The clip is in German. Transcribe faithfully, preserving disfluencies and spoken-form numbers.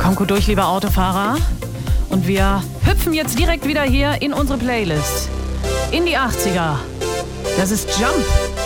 Kommt gut durch, lieber Autofahrer. Und wir hüpfen jetzt direkt wieder hier in unsere Playlist. In die achtziger. Das ist Jump.